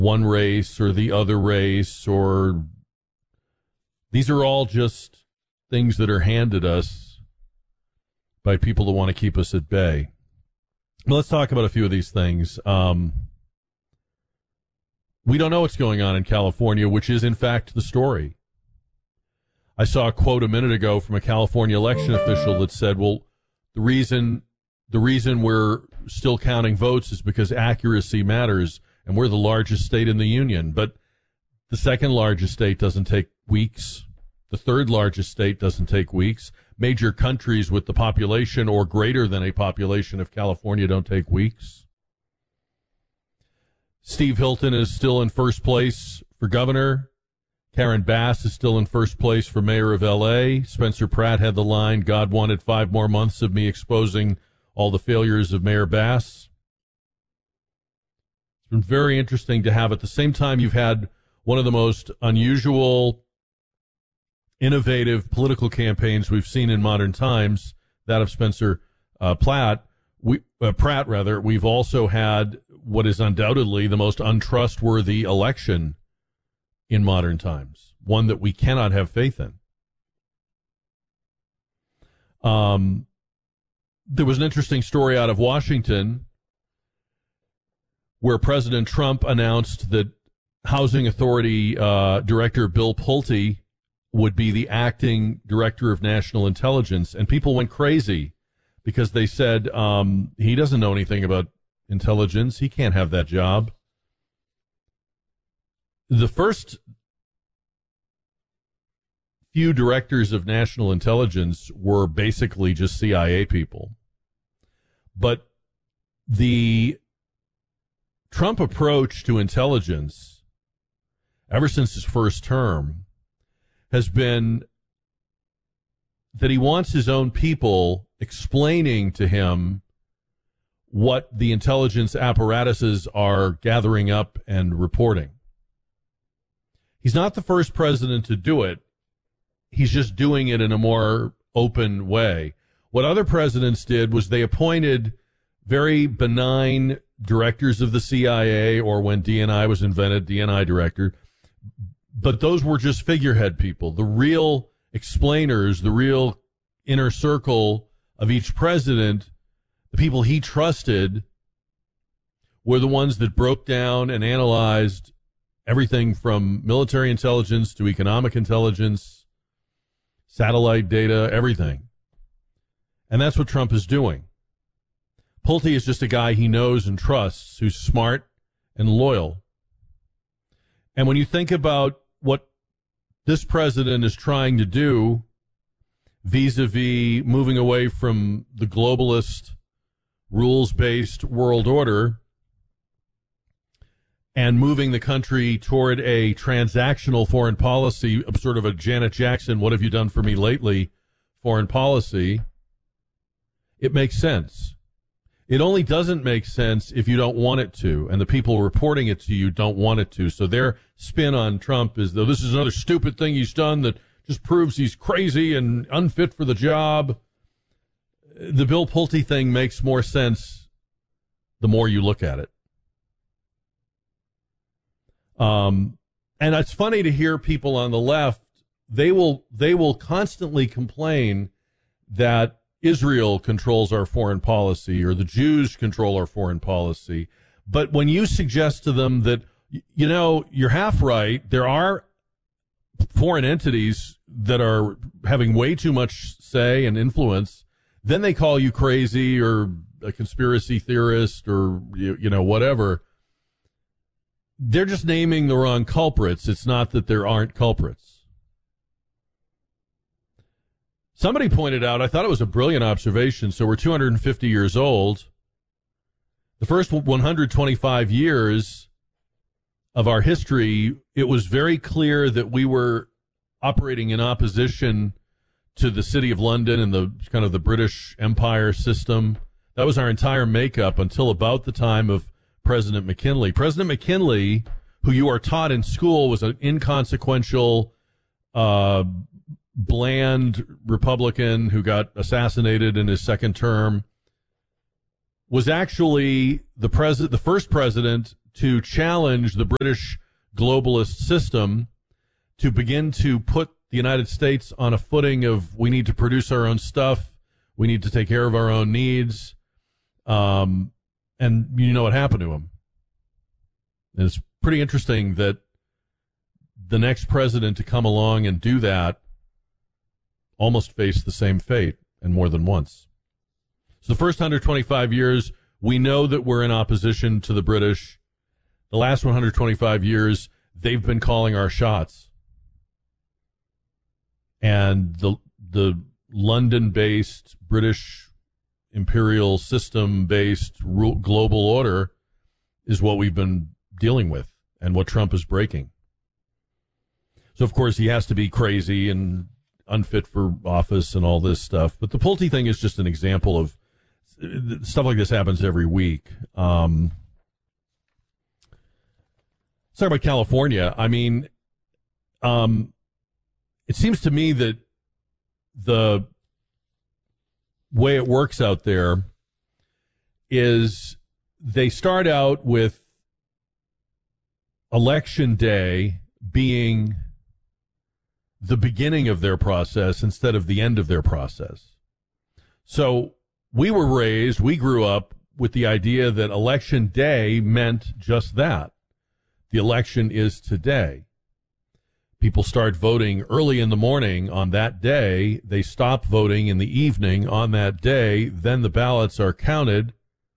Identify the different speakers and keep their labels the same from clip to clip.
Speaker 1: one race or the other race, or these are all just things that are handed us by people that want to keep us at bay. Well, let's talk about a few of these things. We don't know what's going on in California, which is, in fact, the story. I saw a quote a minute ago from a California election official that said, well, the reason we're still counting votes is because accuracy matters, and we're the largest state in the union. But the second largest state doesn't take weeks. The third largest state doesn't take weeks. Major countries with the population or greater than a population of California don't take weeks. Steve Hilton is still in first place for governor. Karen Bass is still in first place for mayor of L.A. Spencer Pratt had the line, God wanted 5 more months of me exposing all the failures of Mayor Bass. It's been very interesting to have, at the same time, you've had one of the most unusual, innovative political campaigns we've seen in modern times, that of Spencer Pratt. We've also had what is undoubtedly the most untrustworthy election in modern times, one that we cannot have faith in. There was an interesting story out of Washington where President Trump announced that Housing Authority Director Bill Pulte would be the acting Director of National Intelligence, and people went crazy because they said he doesn't know anything about intelligence. He can't have that job. The first few directors of national intelligence were basically just CIA people. But the Trump approach to intelligence, ever since his first term, has been that he wants his own people explaining to him what the intelligence apparatuses are gathering up and reporting. He's not the first president to do it. He's just doing it in a more open way. What other presidents did was they appointed very benign directors of the CIA, or when DNI was invented, DNI director. But those were just figurehead people. The real explainers, the real inner circle of each president, the people he trusted, were the ones that broke down and analyzed everything from military intelligence to economic intelligence, satellite data, everything. And that's what Trump is doing. Pulte is just a guy he knows and trusts, who's smart and loyal. And when you think about what this president is trying to do vis-a-vis moving away from the globalist, rules-based world order and moving the country toward a transactional foreign policy, sort of a Janet Jackson, what have you done for me lately, foreign policy, it makes sense. It only doesn't make sense if you don't want it to, and the people reporting it to you don't want it to. So their spin on Trump is, though, this is another stupid thing he's done that just proves he's crazy and unfit for the job. The Bill Pulte thing makes more sense the more you look at it. And it's funny to hear people on the left, they will constantly complain that Israel controls our foreign policy or the Jews control our foreign policy. But when you suggest to them that, you know, you're half right, there are foreign entities that are having way too much say and influence, then they call you crazy or a conspiracy theorist or, you know, whatever. They're just naming the wrong culprits. It's not that there aren't culprits. Somebody pointed out, I thought it was a brilliant observation, so we're 250 years old. The first 125 years of our history, it was very clear that we were operating in opposition to the City of London and the kind of the British Empire system. That was our entire makeup until about the time of President McKinley. President McKinley, who you are taught in school, was an inconsequential, bland Republican who got assassinated in his second term, was actually the first president to challenge the British globalist system, to begin to put the United States on a footing of we need to produce our own stuff, we need to take care of our own needs, and you know what happened to him. And it's pretty interesting that the next president to come along and do that almost faced the same fate, and more than once. So the first 125 years, we know that we're in opposition to the British. The last 125 years, they've been calling our shots. And the London-based, British imperial system-based global order is what we've been dealing with and what Trump is breaking. So, of course, he has to be crazy and unfit for office and all this stuff. But the Pulte thing is just an example of stuff like this happens every week. Let's talk about California. I mean, it seems to me that the way it works out there is they start out with Election Day being the beginning of their process instead of the end of their process. So we grew up with the idea that Election Day meant just that. The election is today. People start voting early in the morning on that day. They stop voting in the evening on that day. Then the ballots are counted.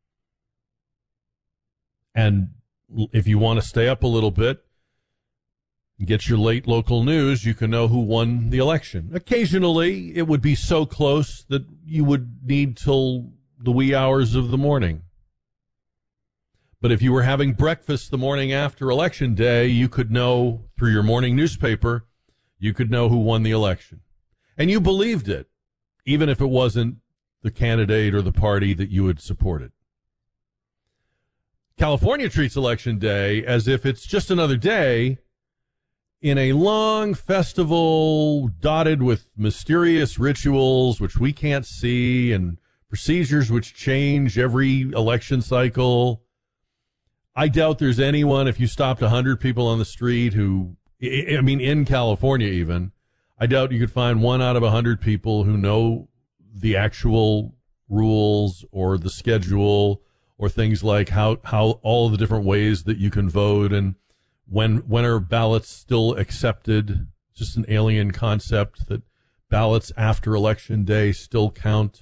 Speaker 1: And if you want to stay up a little bit, get your late local news, you can know who won the election. Occasionally, it would be so close that you would need till the wee hours of the morning. But if you were having breakfast the morning after Election Day, you could know through your morning newspaper, you could know who won the election. And you believed it, even if it wasn't the candidate or the party that you had supported. California treats Election Day as if it's just another day in a long festival dotted with mysterious rituals which we can't see and procedures which change every election cycle. I doubt there's anyone, if you stopped 100 people on the street in California even, I doubt you could find 1 out of 100 people who know the actual rules or the schedule or things like how all of the different ways that you can vote and when are ballots still accepted? Just an alien concept that ballots after Election Day still count.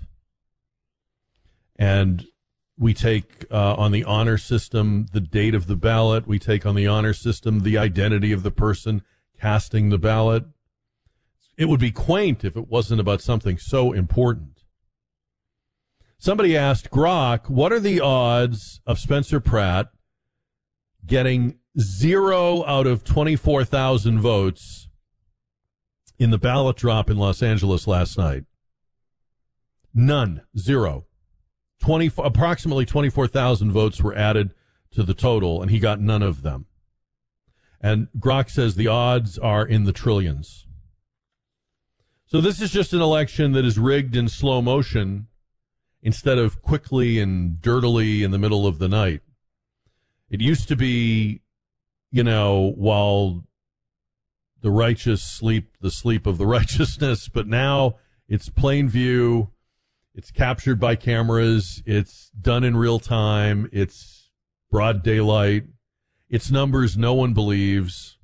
Speaker 1: And we take on the honor system the date of the ballot. We take on the honor system the identity of the person casting the ballot. It would be quaint if it wasn't about something so important. Somebody asked Grok, what are the odds of Spencer Pratt getting 0 out of 24,000 votes in the ballot drop in Los Angeles last night? None. 0. Approximately 24,000 votes were added to the total, and he got none of them. And Grok says the odds are in the trillions. So this is just an election that is rigged in slow motion instead of quickly and dirtily in the middle of the night. It used to be, while the righteous sleep the sleep of the righteousness, but now it's plain view. It's captured by cameras. It's done in real time. It's broad daylight. It's numbers no one believes.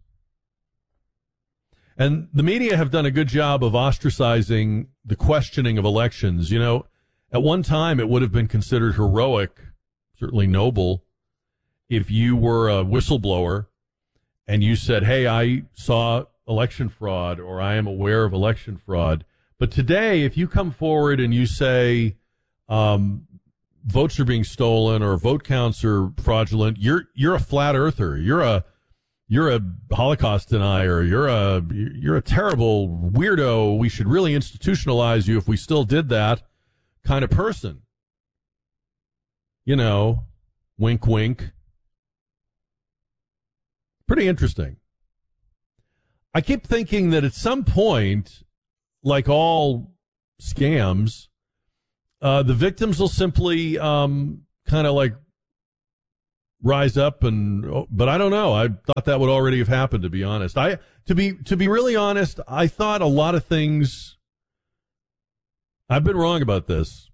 Speaker 1: And the media have done a good job of ostracizing the questioning of elections. At one time it would have been considered heroic, certainly noble, if you were a whistleblower and you said, hey, I saw election fraud or I am aware of election fraud. But today, if you come forward and you say votes are being stolen or vote counts are fraudulent, you're a flat earther. You're a Holocaust denier. You're a terrible weirdo. We should really institutionalize you if we still did that kind of person. Wink, wink. Pretty interesting. I keep thinking that at some point, like all scams, the victims will simply kind of like rise up, but I don't know. I thought that would already have happened, to be honest. To be really honest, I thought a lot of things. I've been wrong about this.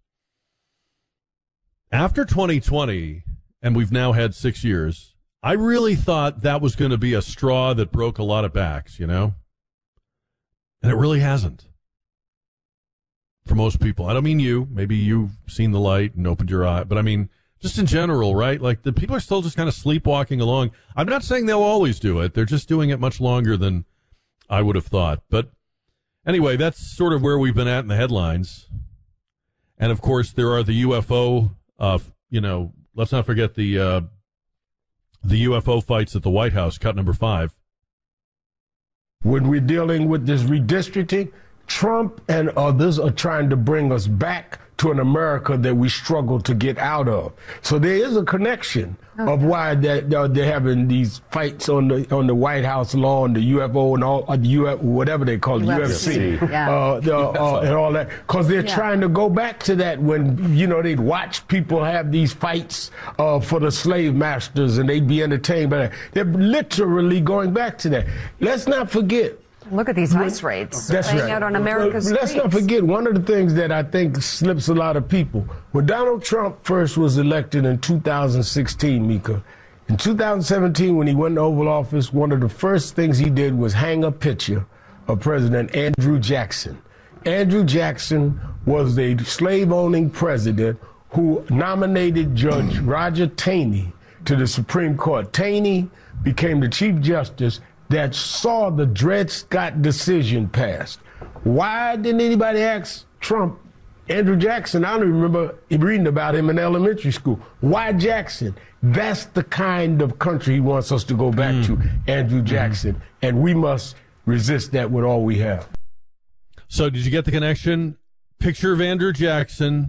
Speaker 1: After 2020, and we've now had 6 years, I really thought that was going to be a straw that broke a lot of backs, you know? And it really hasn't. For most people. I don't mean you. Maybe you've seen the light and opened your eye. But I mean, just in general, right? Like, the people are still just kind of sleepwalking along. I'm not saying they'll always do it. They're just doing it much longer than I would have thought. But anyway, that's sort of where we've been at in the headlines. And, of course, there are the UFO, let's not forget the UFO fights at the White House, cut number 5.
Speaker 2: When we're dealing with this redistricting, Trump and others are trying to bring us back to an America that we struggle to get out of. So there is a connection of why they're having these fights on the White House lawn, the UFO and all whatever they call it, UFC, and all that, because they're trying to go back to that when they'd watch people have these fights for the slave masters and they'd be entertained by that. They're literally going back to that. Let's not forget.
Speaker 3: Look at these ICE raids playing out on America's
Speaker 2: streets. Let's not forget, one of the things that I think slips a lot of people, when Donald Trump first was elected in 2016, Mika, in 2017 when he went to Oval Office, one of the first things he did was hang a picture of President Andrew Jackson. Andrew Jackson was the slave-owning president who nominated Judge Roger Taney to the Supreme Court. Taney became the Chief Justice that saw the Dred Scott decision passed. Why didn't anybody ask Trump, Andrew Jackson? I don't even remember reading about him in elementary school. Why Jackson? That's the kind of country he wants us to go back to, Andrew Jackson. And we must resist that with all we have.
Speaker 1: So did you get the connection? Picture of Andrew Jackson,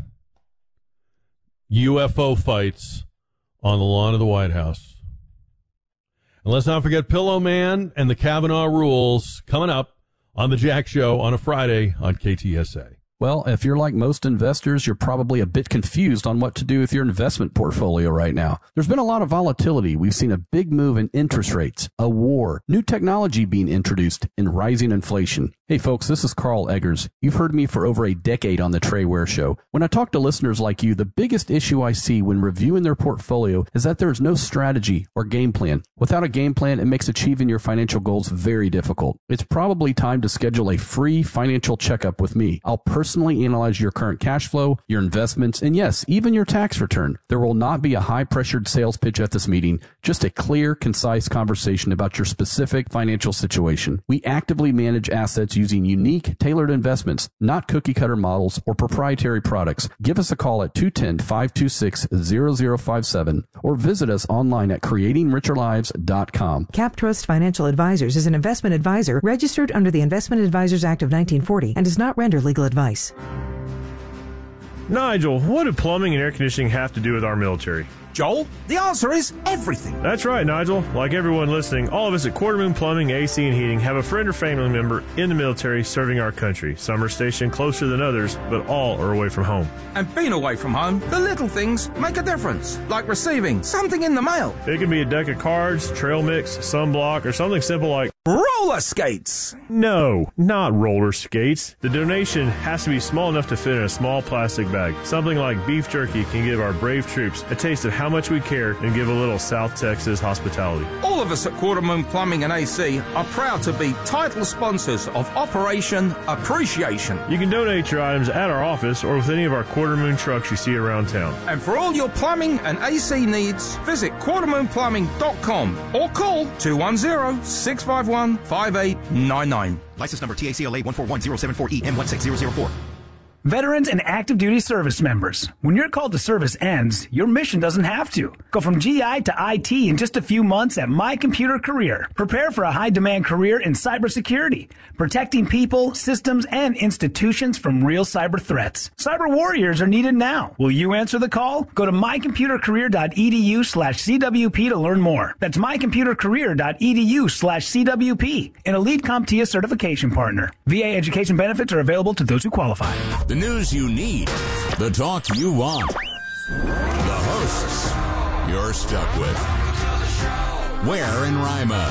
Speaker 1: UFO fights on the lawn of the White House. And let's not forget Pillow Man and the Kavanaugh rules coming up on the Jack Show on a Friday on KTSA.
Speaker 4: Well, if you're like most investors, you're probably a bit confused on what to do with your investment portfolio right now. There's been a lot of volatility. We've seen a big move in interest rates, a war, new technology being introduced, and rising inflation. Hey folks, this is Carl Eggers. You've heard me for over a decade on the Trey Ware Show. When I talk to listeners like you, the biggest issue I see when reviewing their portfolio is that there's no strategy or game plan. Without a game plan, it makes achieving your financial goals very difficult. It's probably time to schedule a free financial checkup with me. I'll personally analyze your current cash flow, your investments, and yes, even your tax return. There will not be a high-pressured sales pitch at this meeting, just a clear, concise conversation about your specific financial situation. We actively manage assets using unique, tailored investments, not cookie-cutter models or proprietary products. Give us a call at 210-526-0057 or visit us online at creatingricherlives.com.
Speaker 5: CapTrust Financial Advisors is an investment advisor registered under the Investment Advisors Act of 1940 and does not render legal advice.
Speaker 6: Nigel, what do plumbing and air conditioning have to do with our military?
Speaker 7: Joel, the answer is everything.
Speaker 6: That's right, Nigel. Like everyone listening, all of us at Quarter Moon Plumbing, AC, and Heating have a friend or family member in the military serving our country. Some are stationed closer than others, but all are away from home.
Speaker 7: And being away from home, the little things make a difference, like receiving something in the mail.
Speaker 6: It can be a deck of cards, trail mix, sunblock, or something simple like
Speaker 7: roller skates.
Speaker 6: No, not roller skates. The donation has to be small enough to fit in a small plastic bag. Something like beef jerky can give our brave troops a taste of how much we care and give a little South Texas hospitality.
Speaker 7: All of us at Quarter Moon Plumbing and AC are proud to be title sponsors of Operation Appreciation.
Speaker 6: You can donate your items at our office or with any of our Quarter Moon trucks you see around town.
Speaker 7: And for all your plumbing and AC needs, visit quartermoonplumbing.com or call 210-651-5899.
Speaker 8: License number TACLA 141074EM16004.
Speaker 9: Veterans and active duty service members, when your call to service ends, your mission doesn't have to. Go from GI to IT in just a few months at My Computer Career. Prepare for a high-demand career in cybersecurity, protecting people, systems, and institutions from real cyber threats. Cyber warriors are needed now. Will you answer the call? Go to mycomputercareer.edu/CWP to learn more. That's mycomputercareer.edu/CWP, an elite CompTIA certification partner. VA education benefits are available to those who qualify.
Speaker 10: The news you need, the talk you want. The hosts, you're stuck with Ware and Rima.